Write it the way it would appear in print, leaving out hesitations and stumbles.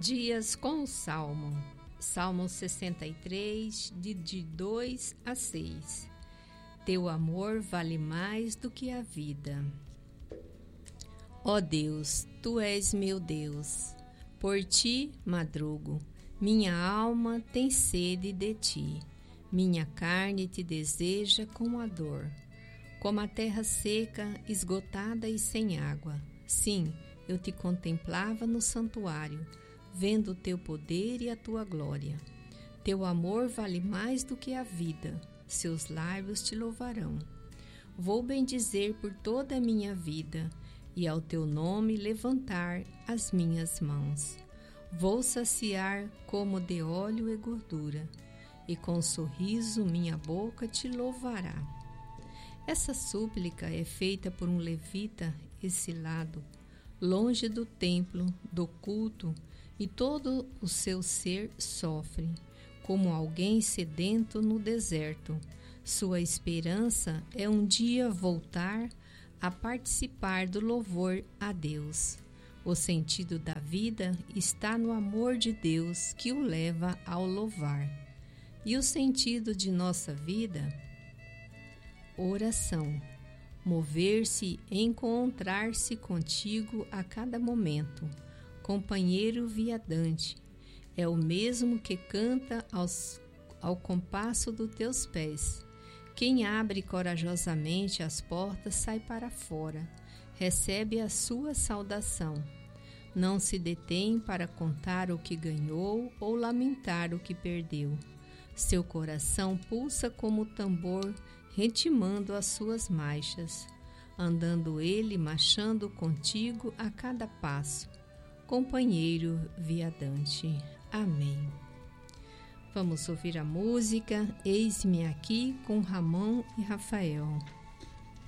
Dias com o Salmo. Salmo 63, de 2 a 6. Teu amor vale mais do que a vida. Ó Deus, Tu és meu Deus, por Ti madrugo. Minha alma tem sede de Ti. Minha carne Te deseja com a dor. Como a terra seca, esgotada e sem água. Sim, eu Te contemplava no santuário, vendo o Teu poder e a Tua glória. Teu amor vale mais do que a vida, seus lábios Te louvarão. Vou bendizer por toda a minha vida, e ao Teu nome levantar as minhas mãos. Vou saciar como de óleo e gordura, e com sorriso minha boca Te louvará. Essa súplica é feita por um levita exilado, longe do templo, do culto, e todo o seu ser sofre, como alguém sedento no deserto. Sua esperança é um dia voltar a participar do louvor a Deus. O sentido da vida está no amor de Deus que o leva ao louvar. E o sentido de nossa vida? Oração. Mover-se, encontrar-se contigo a cada momento. Companheiro viandante, é o mesmo que canta ao compasso dos teus pés. Quem abre corajosamente as portas sai para fora, recebe a sua saudação. Não se detém para contar o que ganhou ou lamentar o que perdeu. Seu coração pulsa como tambor, ritmando as suas marchas, andando ele marchando contigo a cada passo. Companheiro viandante. Amém. Vamos ouvir a música Eis-me Aqui com Ramon e Rafael.